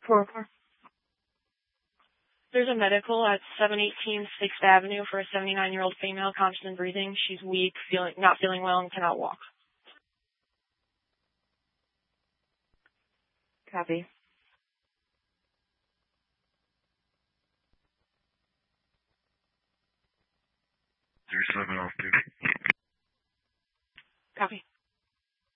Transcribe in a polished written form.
404. There's a medical at 718 6th Avenue for a 79-year-old female, conscious and breathing. She's weak, not feeling well, and cannot walk. Copy. 37 off duty. Copy.